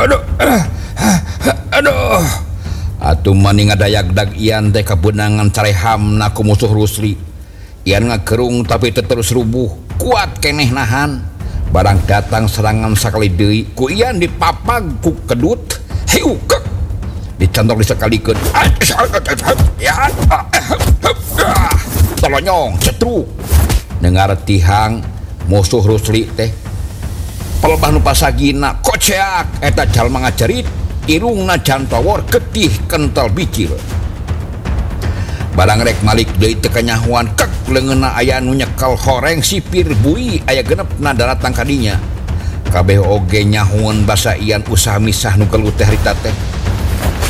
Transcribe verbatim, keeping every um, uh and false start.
aduh aduh atuh maning ngadayagdag ian teh kabenangan careham naku musuh Rusli. Ian ngagerung tapi teu terus rubuh, kuat keneh nahan. Barang datang serangan sakali deui ku ian dipapag ku kedut hiukek dicantol disakalikeun ya tolonyong cetruk dengar tihang musuh Rusli teh pelebah nu pasagina koceak eta jalma ngajarit irungna jantowor getih kental bicil. Barang rek malik deui teu kanyahoan kek leungeunna aya nu nyekel horeng sipir bui aya genepna daratang kadinya. Kabeh oge nyahoan basa ian usaha misah nu gelut teh harita teh.